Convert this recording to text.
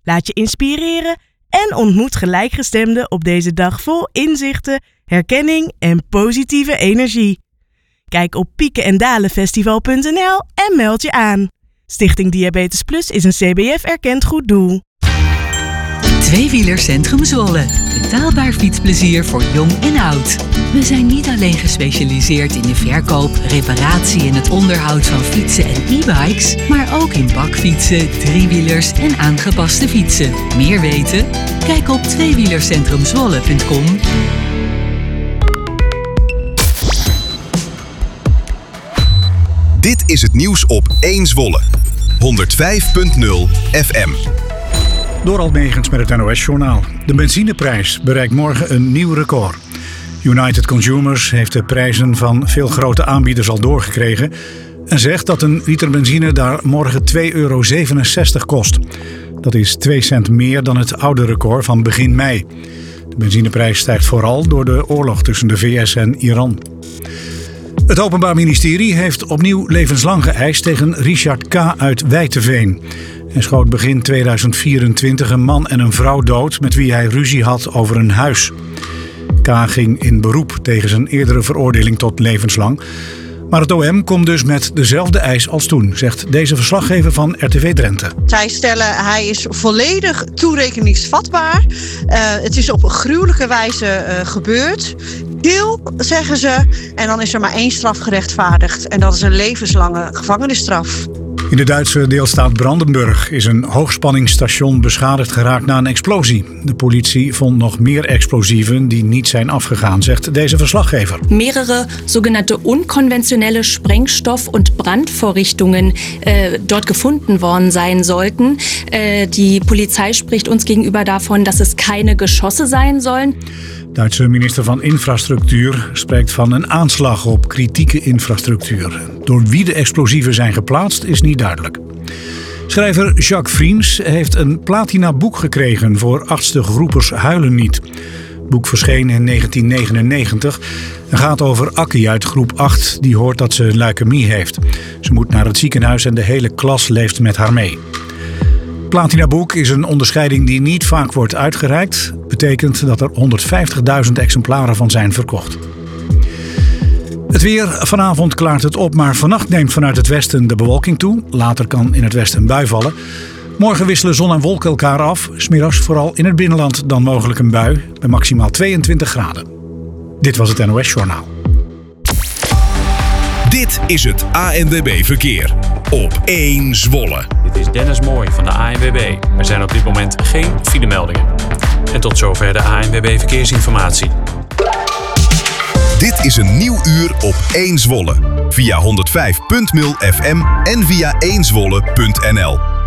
Laat je inspireren en ontmoet gelijkgestemden op deze dag vol inzichten, herkenning en positieve energie. Kijk op piekenendalenfestival.nl en meld je aan. Stichting Diabetes Plus is een CBF-erkend goed doel. Tweewielercentrum Zwolle. Betaalbaar fietsplezier voor jong en oud. We zijn niet alleen gespecialiseerd in de verkoop, reparatie en het onderhoud van fietsen en e-bikes, maar ook in bakfietsen, driewielers en aangepaste fietsen. Meer weten? Kijk op tweewielercentrumzwolle.com. Dit is het nieuws op 1 Zwolle. 105.0 FM. Door Megens met het NOS-journaal. De benzineprijs bereikt morgen een nieuw record. United Consumers heeft de prijzen van veel grote aanbieders al doorgekregen en zegt dat een liter benzine daar morgen €2,67 kost. Dat is 2 cent meer dan het oude record van begin mei. De benzineprijs stijgt vooral door de oorlog tussen de VS en Iran. Het Openbaar Ministerie heeft opnieuw levenslang geëist tegen Richard K. uit Wijteveen. Hij schoot begin 2024 een man en een vrouw dood met wie hij ruzie had over een huis. K. ging in beroep tegen zijn eerdere veroordeling tot levenslang. Maar het OM komt dus met dezelfde eis als toen, zegt deze verslaggever van RTV Drenthe. Zij stellen hij is volledig toerekeningsvatbaar. Het is op een gruwelijke wijze gebeurd. Heel, zeggen ze, en dan is er maar 1 straf gerechtvaardigd. En dat is een levenslange gevangenisstraf. In de Duitse deelstaat Brandenburg is een hoogspanningsstation beschadigd geraakt na een explosie. De politie vond nog meer explosieven die niet zijn afgegaan, zegt deze verslaggever. Mehrere sogenannte unkonventionelle Sprengstoff- und Brandvorrichtungen dort gefunden worden sein sollten. Die Polizei spricht uns gegenüber davon, dass es keine Geschosse sein sollen. Duitse minister van Infrastructuur spreekt van een aanslag op kritieke infrastructuur. Door wie de explosieven zijn geplaatst is niet duidelijk. Schrijver Jacques Vriends heeft een platina-boek gekregen voor Artste Groepers Huilen Niet. Het boek verscheen in 1999 en gaat over Akkie uit groep 8 die hoort dat ze leukemie heeft. Ze moet naar het ziekenhuis en de hele klas leeft met haar mee. Platinaboek is een onderscheiding die niet vaak wordt uitgereikt. Betekent dat er 150.000 exemplaren van zijn verkocht. Het weer. Vanavond klaart het op, maar vannacht neemt vanuit het westen de bewolking toe. Later kan in het westen een bui vallen. Morgen wisselen zon en wolken elkaar af. 's Middags vooral in het binnenland dan mogelijk een bui bij maximaal 22 graden. Dit was het NOS Journaal. Dit is het ANWB Verkeer op 1 Zwolle. Dit is Dennis Mooij van de ANWB. Er zijn op dit moment geen filemeldingen. En tot zover de ANWB Verkeersinformatie. Dit is een nieuw uur op 1 Zwolle. Via 105.0 FM en via 1zwolle.nl.